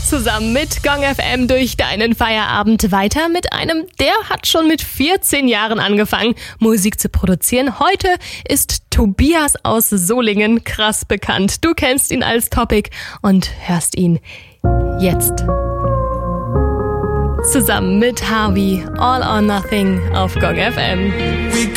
Zusammen mit Gong FM durch deinen Feierabend weiter mit einem, der hat schon mit 14 Jahren angefangen, Musik zu produzieren. Heute ist Tobias aus Solingen krass bekannt. Du kennst ihn als Topic und hörst ihn jetzt. Zusammen mit Harvey, All or Nothing auf Gong FM.